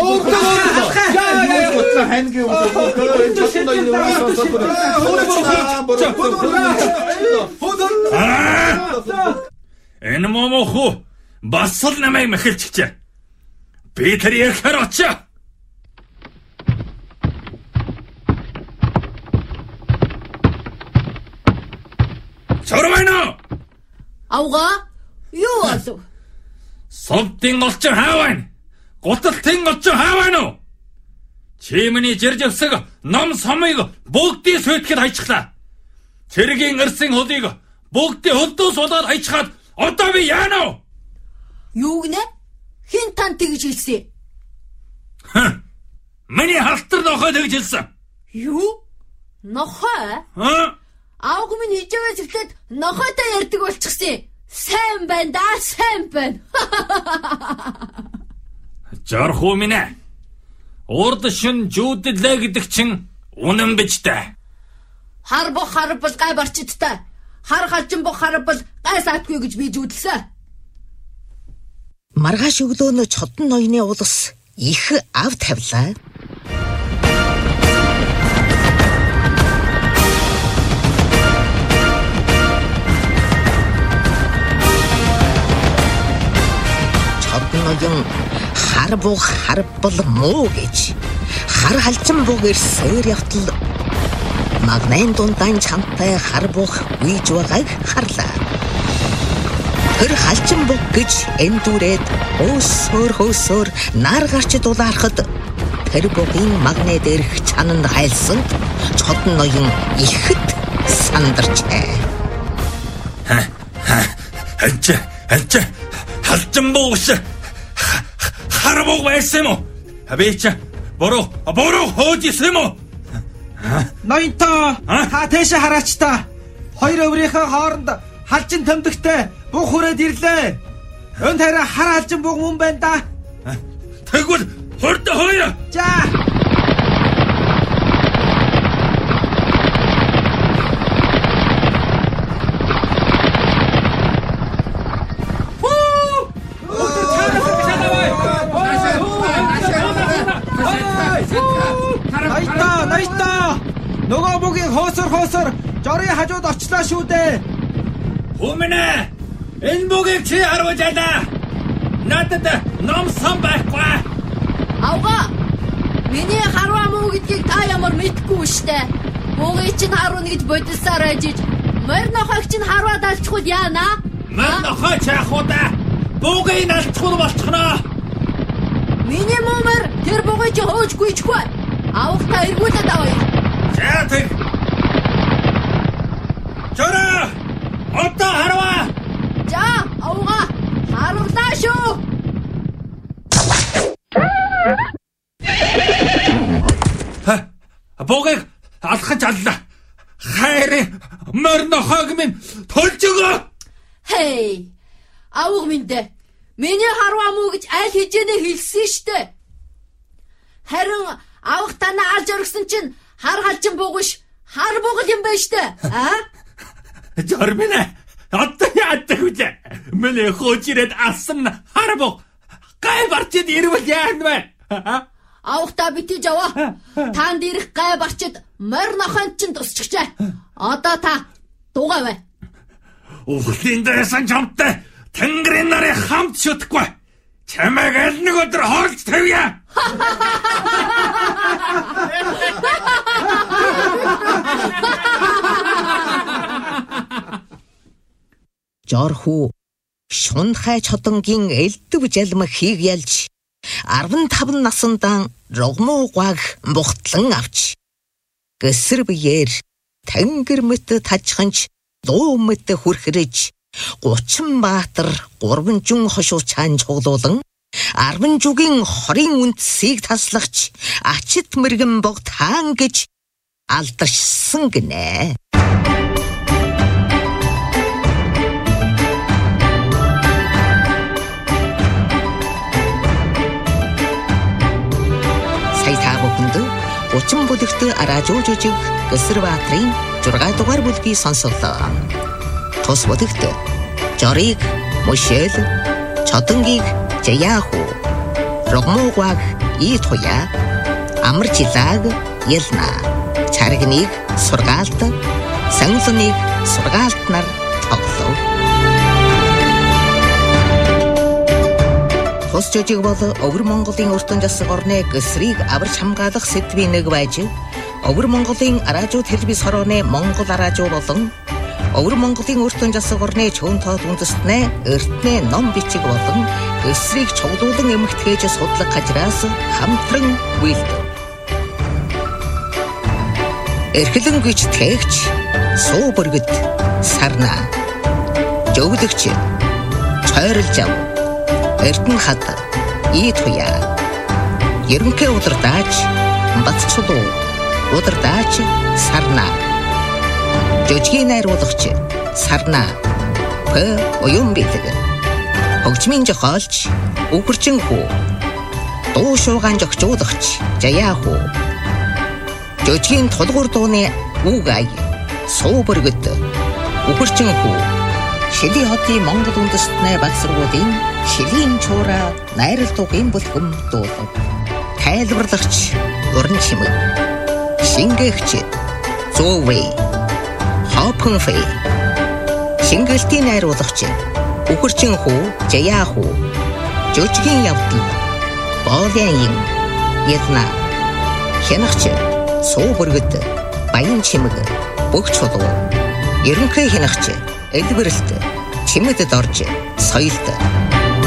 Энэ момоху бас л намайг махилччихжээ. Би тэр ярихаар очоо. Сорвайно. Ауга юу болов? Совдын олчин хаавна. Гуталтын олчин хаавна. Чимэний жиржавсаг ном самыг бүгдийг сүйтгэд хайчихлаа. Цэргийн ирсэн хөлийг бүгдийг хөлдөө суулгаад хайчихад одоо би яана уу? Юу гинэ? Хин тань тэгж хэлсэн? Миний халтар нохой тэгж хэлсэн. Юу? Нохой? Ааг минь хижээс ихлээд нохойтой ярьдаг болчихсон. Сайн байна да, сайн байна. Жархуу минь. Урд шин жүүдлээ гэдэг чинь үнэн биз дээ. Хар бох харбал гай барчидтай. Хар халжин бох харбал гай саатгүй гэж би жүүдлээ. Маргааш өглөөнө Чодон ноёны улс их ав тавилаа. Чодон ноён хар буг харбал муу гэж хар халжин буг ирсээр явтал магнайн дундаан чамтай хар буг үйж байгааг харлаа. Тэр халжин буг гэж эндүрээд хөөсөөр нар гарч дулаархад тэр бугийн магнай дээрх чананд хайлсан Чодон ноён ихэд сандарчээ. Анча халжин буг хар буг байсан юм уу? Абич бороо хөөж исэн юм уу? Ноёнтоо та тийш хараач та. Хоёр өврийнхээ хооронд халжин төмдөгтэй бүх хүрээд ирлээ. Өн тарай хар халжин бүх мөн байна да. Тэгвэл хурд хөөё. За. Нөгөө бүгийн хоосор жорын хажууд очлаа шүү дээ. Хүмнэ энэ бүгийг чи харуулж алаа. Надад ном сан байхгүй. Ауга миний харваа муу гэдгийг та ямар мэдгүй штэ. Бүгийг чинь харуун гэж бодисаар ажиж морь нохойг чинь харваа далчихвал яана? Морь нохой чаахуда. Бүгийг алчихвал болчихно. Миний мумар тэр бүгийг чи хөөж гүйчихгүй. Авах та эргүүлээд авъя. Чатэг. Чора! Одоо харваа. За, ауга харуулаа шүү. Бүгийг алхаж аллаа. Хайрын морь нохойг минь төлж өгөө. Хей. Авах минь. Миний харваа муу гэж аль хижээнэ хэлсэн штэ. Харин авах танаа алж өргсөн чинь хар халжин буугш хар бугал юм байна штэ. Жорминэ одоо яадаг вэ? Миний хоочирээд асан хар буг гай барчид ирвэл яах вэ? Авах та битэж аваа. Танд ирэх гай барчид морь нохойд чинь тусчихжээ. Одоо та дугавэ. Өвлийн дээрсэн чамтай тэнгэрийн нарыг хамт шүтгэхгүй. Чамайг аль нэг өдөр хоолж тавья. Жорхуу шунхай Чодонгийн элдв жалмахыг ялж 15 насндаа рогмуугааг бухтлан авч гэсэр биеэр тэнгэр мэт тажханч дуу мэт хүрхрэж 30 баатар 3 жун хошуу чаан цуглуулан 10 жүгийн хорийн үндсийг таслагч ачит мэргэн богд хаан гэж алдаршсан гинэ. Сайтаабохонд 30 бүлэгт араажуу жижиг Гэсэрбаатрын 6 дугаар бүлгийг сонслоо. Тус бүлэгт Жориг Мушэл, Чодонгийг Жаяаху, Рогмуугааг И туяа амар жилааг ялна. Чаргныг сургаалт, сонгилныг сургаалтнаар тоглов. Тус жижиг бол Өвөр Монголын өртөн засаг орны гэсрийг аварч хамгаалах сэдвийн нэг байж, Өвөр Монголын араажууд хэлбис хорооны Монгол араажуу болон Өвөр Монголын өртөн засаг орны чөөн тоод үндэстнээ эртний ном бичиг болон гэсрийг чоглуулан эмэгтгэж судлах хажраас хамтран үйлдэв. Эрхлэн гэж тээгч суу бүргэд сарна. Жөвлөгч цойрлж ав. Эрдэн хат И туяа. Ерөнхий удирдаач Бацчулуу. Удирдаач сарна. Жожгийн найруулагч сарна. П оюун бэлэг. Хөгжмийн зохиолч Үхэрчин хүү. Дуу шуугаан зохицуулагч Жаяа хүү. Жожгийн тулгуур дууны үг ай суу бүргэд Үхэрчин хүү. Шилийн хотын Монгол үндэстний багсруудын шилийн чуура найралтуугийн бүлхэм дуулав. Тайлбарлагч уран чимэг. Шингээгч Зоовэй. Хопхэнфэй. Шингэлтийн найруулагч Үхэрчин хүү, Жаяа хүү. Жожгийн явдал Боолын Ялна. Хянагч суу бүргэд Баян чимэг Бөгч чулуу. Ерөнхий хянагч Элбэрэлт чимэдэд орж соёлд